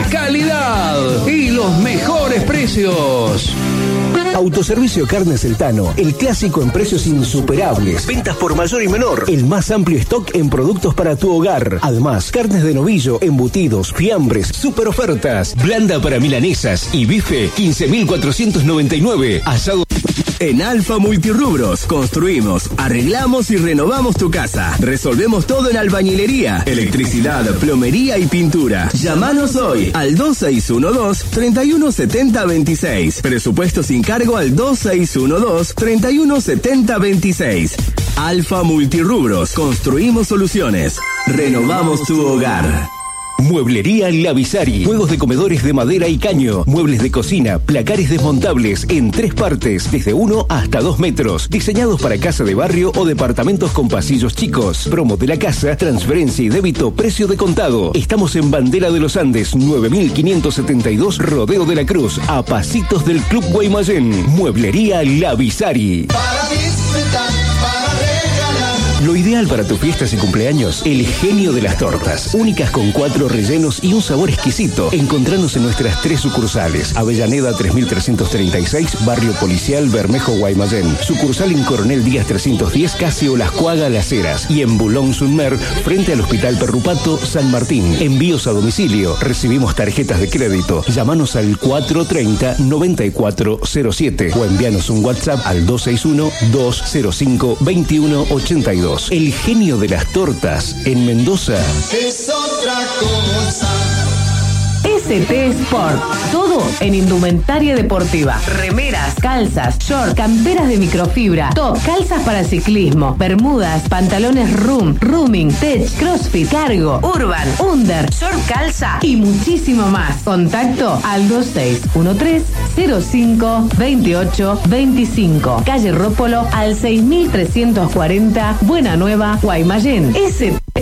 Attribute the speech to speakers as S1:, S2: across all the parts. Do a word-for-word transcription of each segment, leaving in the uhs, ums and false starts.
S1: calidad y los mejores precios.
S2: Autoservicio Carnes El Tano, el clásico en precios insuperables. Ventas por mayor y menor. El más amplio stock en productos para tu hogar. Además, carnes de novillo, embutidos, fiambres, super ofertas. Blanda para milanesas y bife, quince mil cuatrocientos noventa y nueve. Asado.
S3: En Alfa Multirrubros, construimos, arreglamos y renovamos tu casa. Resolvemos todo en albañilería, electricidad, plomería y pintura. Llámanos hoy al dos seis uno dos, tres uno siete cero dos seis. Presupuesto sin cargo al dos seis uno dos, tres uno siete cero dos seis. Alfa Multirrubros, construimos soluciones. Renovamos tu hogar.
S2: Mueblería La Visari. Juegos de comedores de madera y caño. Muebles de cocina, placares desmontables en tres partes, desde uno hasta dos metros. Diseñados para casa de barrio o departamentos con pasillos chicos. Promo de la casa, transferencia y débito, precio de contado. Estamos en Bandera de los Andes, nueve mil quinientos setenta y dos, Rodeo de la Cruz, a pasitos del Club Guaymallén. Mueblería La Visari.
S4: Para disfrutar, para regalar.
S2: Lo ideal para tus fiestas y cumpleaños, el genio de las tortas. Únicas con cuatro rellenos y un sabor exquisito. Encontranos en nuestras tres sucursales. Avellaneda tres mil trescientos treinta y seis, Barrio Policial, Bermejo, Guaymallén. Sucursal en Coronel Díaz trescientos diez, casi Olascuaga, Las Heras. Y en Boulogne-sur-Mer, frente al Hospital Perrupato, San Martín. Envíos a domicilio. Recibimos tarjetas de crédito. Llámanos al cuatro treinta, noventa y cuatro cero siete o envíanos un WhatsApp al dos seis uno, dos cero cinco, veintiuno ochenta y dos. El genio de las tortas en Mendoza.
S4: Es otra cosa.
S5: S T Sport, todo en indumentaria deportiva. Remeras, calzas, short, camperas de microfibra, top, calzas para ciclismo, bermudas, pantalones room, rooming, tech, crossfit, cargo, urban, under, short calza y muchísimo más. Contacto al dos seis uno tres, cero cinco, veintiocho veinticinco. Calle Rópolo al seis mil trescientos cuarenta, Buena Nueva, Guaymallén. S T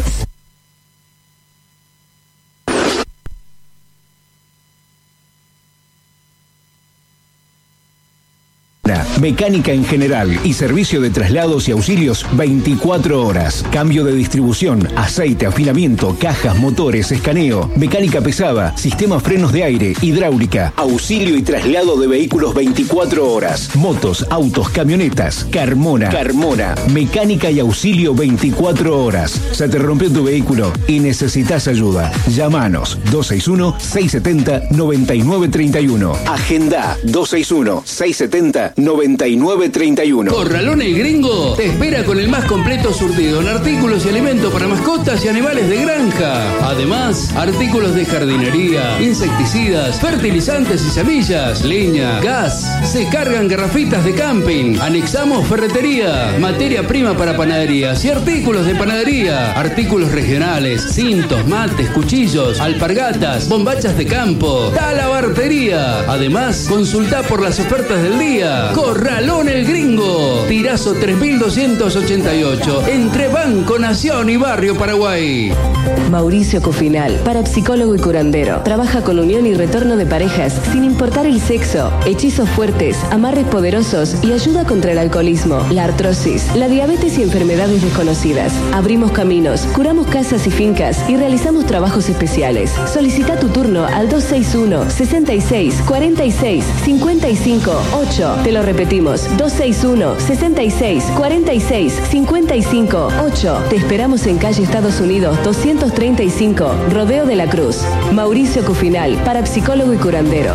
S2: Mecánica en general y servicio de traslados y auxilios veinticuatro horas. Cambio de distribución, aceite, afinamiento, cajas, motores, escaneo, mecánica pesada, sistema frenos de aire, hidráulica, auxilio y traslado de vehículos veinticuatro horas. Motos, autos, camionetas. Carmona. Carmona. Mecánica y auxilio veinticuatro horas. Se te rompió tu vehículo y necesitas ayuda. Llámanos dos seis uno, seis siete cero, nueve nueve tres uno. Agenda dos seis uno, seis siete cero, nueve nueve tres uno.
S1: Corralón El Gringo te espera con el más completo surtido en artículos y alimentos para mascotas y animales de granja. Además, artículos de jardinería, insecticidas, fertilizantes y semillas, leña, gas. Se cargan garrafitas de camping. Anexamos ferretería, materia prima para panaderías y artículos de panadería. Artículos regionales, cintos, mates, cuchillos, alpargatas, bombachas de campo, talabartería. Además, consulta por las ofertas del día. Corralón El Gringo, Tirazo tres mil doscientos ochenta y ocho, entre Banco Nación y Barrio Paraguay.
S6: Mauricio Cufinal, parapsicólogo y curandero. Trabaja con unión y retorno de parejas sin importar el sexo, hechizos fuertes, amarres poderosos y ayuda contra el alcoholismo, la artrosis, la diabetes y enfermedades desconocidas. Abrimos caminos, curamos casas y fincas y realizamos trabajos especiales. Solicita tu turno al dos seis uno, sesenta y seis, cuarenta y seis, cincuenta y cinco, ocho. Te lo repetimos, dos seis uno, sesenta y seis, cuarenta y seis, cincuenta y cinco, ocho. Te esperamos en calle Estados Unidos doscientos treinta y cinco, Rodeo de la Cruz. Mauricio Cufinal, parapsicólogo y curandero.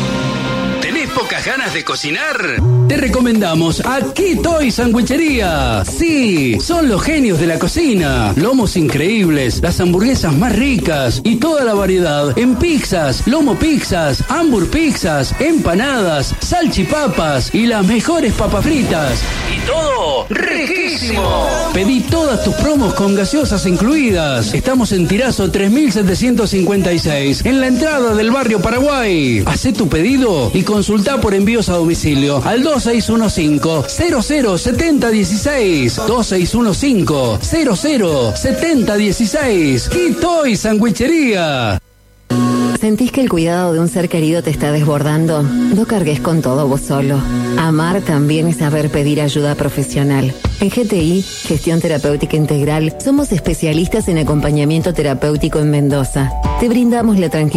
S1: ¿Tenés pocas ganas de cocinar? Te recomendamos Aquí Toy Sandwichería. Sí, son los genios de la cocina. Lomos increíbles, las hamburguesas más ricas y toda la variedad en pizzas, lomo pizzas, hambur pizzas, empanadas, salchipapas y las mejores papas fritas. Y todo riquísimo. Pedí todas tus promos con gaseosas incluidas. Estamos en Tirazo tres mil setecientos cincuenta y seis, en la entrada del Barrio Paraguay. Hacé tu pedido y consultá por envíos a domicilio al dos seis uno cinco, cero cero siete cero uno seis. dos seis uno cinco, cero cero siete cero uno seis. Quitoy Sandwichería.
S7: ¿Sentís que el cuidado de un ser querido te está desbordando? No cargues con todo vos solo. Amar también es saber pedir ayuda profesional. En G T I, Gestión Terapéutica Integral, somos especialistas en acompañamiento terapéutico en Mendoza. Te brindamos la tranquilidad